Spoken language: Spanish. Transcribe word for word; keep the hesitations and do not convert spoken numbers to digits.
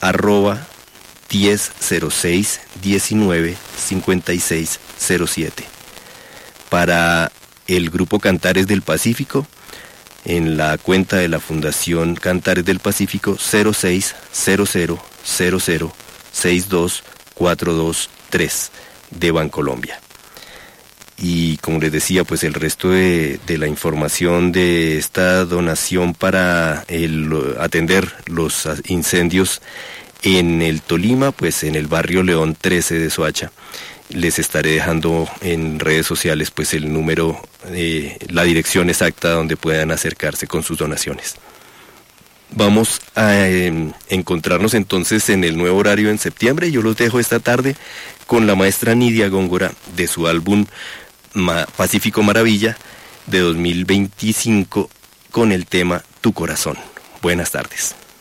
arroba diez cero seis diecinueve cincuenta y seis cero siete. Para el Grupo Cantares del Pacífico, en la cuenta de la Fundación Cantares del Pacífico cero seis cero cero cero cero seis dos cuatro dos tres de Bancolombia. Y como les decía, pues el resto de, de la información de esta donación para el, atender los incendios en el Tolima, pues en el barrio León trece de Soacha, les estaré dejando en redes sociales pues el número, eh, la dirección exacta donde puedan acercarse con sus donaciones. Vamos a eh, encontrarnos entonces en el nuevo horario en septiembre. Yo los dejo esta tarde con la maestra Nidia Góngora de su álbum Ma- Pacífico Maravilla de dos mil veinticinco con el tema Tu Corazón. Buenas tardes.